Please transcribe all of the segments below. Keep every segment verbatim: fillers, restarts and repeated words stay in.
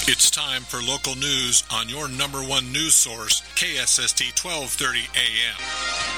It's time for local news on your number one news source, K S S T twelve thirty A M.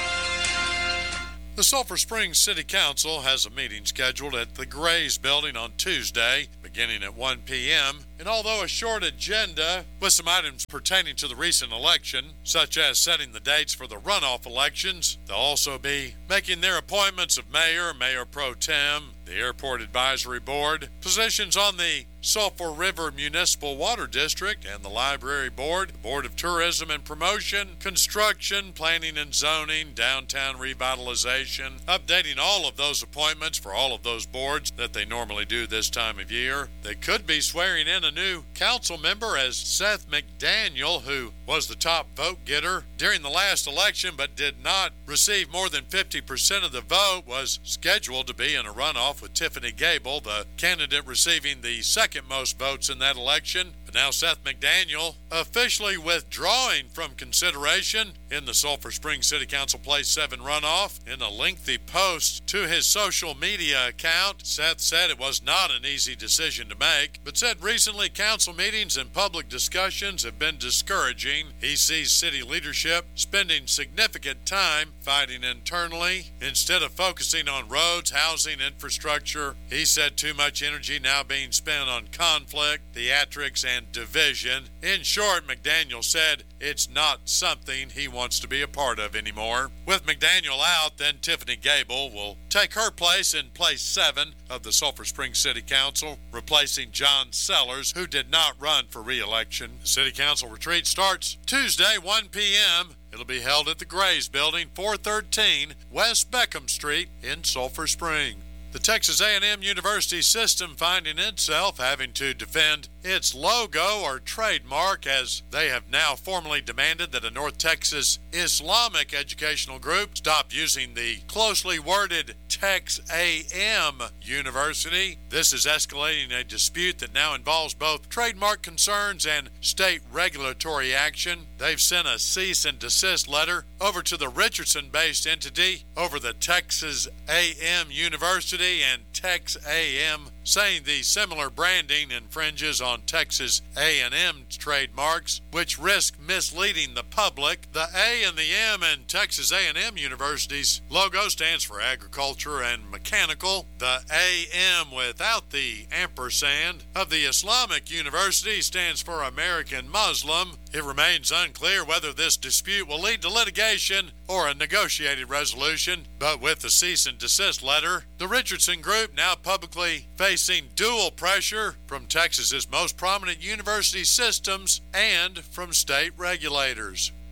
The Sulphur Springs City Council has a meeting scheduled at the Grays Building on Tuesday, beginning at one p.m., and although a short agenda with some items pertaining to the recent election, such as setting the dates for the runoff elections, they'll also be making their appointments of mayor, mayor pro tem, the Airport Advisory Board, positions on the Sulphur River Municipal Water District and the Library Board, the Board of Tourism and Promotion, Construction, Planning and Zoning, Downtown Revitalization, updating all of those appointments for all of those boards that they normally do this time of year. They could be swearing in a new council member as Seth McDaniel, who was the top vote getter during the last election but did not receive more than fifty percent of the vote, was scheduled to be in a runoff with Tiffany Gable, the candidate receiving the second most votes in that election. But now Seth McDaniel officially withdrawing from consideration in the Sulphur Springs City Council Place seven runoff. In a lengthy post to his social media account, Seth said it was not an easy decision to make, but said recently council meetings and public discussions have been discouraging. He sees city leadership spending significant time fighting internally instead of focusing on roads, housing, infrastructure. He said too much energy now being spent on conflict, theatrics, and division. In short, McDaniel said it's not something he wants to be a part of anymore. With McDaniel out, then Tiffany Gable will take her place in place seven of the Sulphur Springs City Council, replacing John Sellers, who did not run for re-election. The City Council retreat starts Tuesday, one p.m. It'll be held at the Grays Building, four thirteen West Beckham Street in Sulphur Springs. The Texas A and M University system finding itself having to defend its logo or trademark, as they have now formally demanded that a North Texas Islamic educational group stop using the closely worded Tex A M University. This is escalating a dispute that now involves both trademark concerns and state regulatory action. They've sent a cease and desist letter over to the Richardson-based entity over the Texas A and M University and Tex A M, saying the similar branding infringes on Texas A and M trademarks, which risk misleading the public. The A and the M in Texas A and M University's logo stands for agriculture and mechanical. The A M without the ampersand of the Islamic University stands for American Muslim. It remains unclear whether this dispute will lead to litigation or a negotiated resolution, but with the cease and desist letter, the Richardson Group now publicly facing dual pressure from Texas's most prominent university systems and from state regulators.